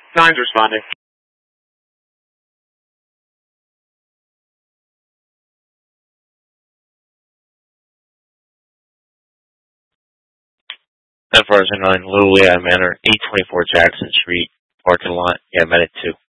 Nine's responding. That Verizon 9, Little Lehigh Manor, 824 Jackson Street, parking lot. Yeah, Medic 2.